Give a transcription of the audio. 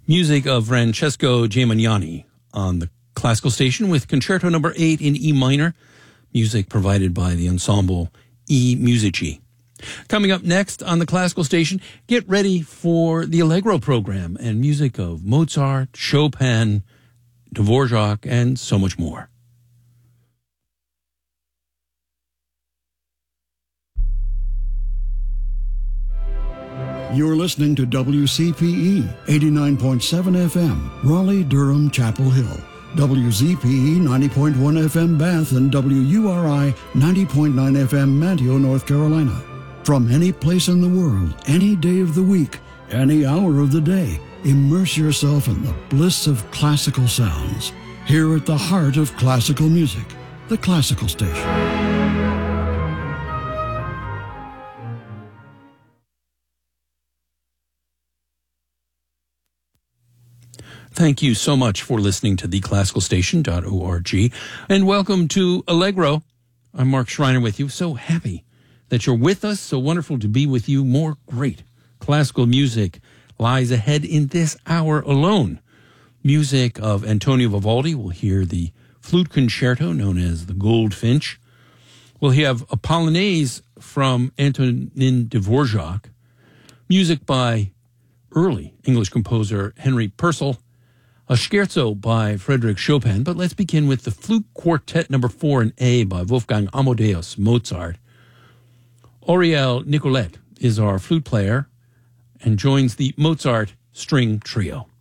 Music of Francesco Gimignani on the classical station with Concerto Number 8 in E minor, music provided by the ensemble E Musici. Coming up next on the classical station, get ready for the Allegro program and music of Mozart, Chopin, Dvorak, and so much more. You're listening to WCPE 89.7 FM, Raleigh, Durham, Chapel Hill. WZPE 90.1 FM, Bath, and WURI 90.9 FM, Manteo, North Carolina. From any place in the world, any day of the week, any hour of the day, immerse yourself in the bliss of classical sounds. Here at the heart of classical music, the Classical Station. Thank you so much for listening to theclassicalstation.org, and welcome to Allegro. I'm Mark Schreiner with you. So happy that you're with us. So wonderful to be with you. More great classical music lies ahead in this hour alone. Music of Antonio Vivaldi. We'll hear the flute concerto known as the Goldfinch. We'll have a Polonaise from Antonin Dvorak. Music by early English composer Henry Purcell. A scherzo by Frédéric Chopin, but let's begin with the Flute Quartet Number 4 in A by Wolfgang Amadeus Mozart. Auriel Nicolet is our flute player and joins the Mozart String Trio.